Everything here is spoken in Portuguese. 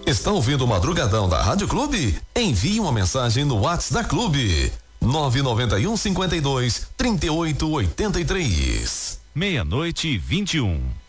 Está ouvindo o Madrugadão da Rádio Clube? Envie uma mensagem no WhatsApp da Clube. 991 52 38 83. 00:21.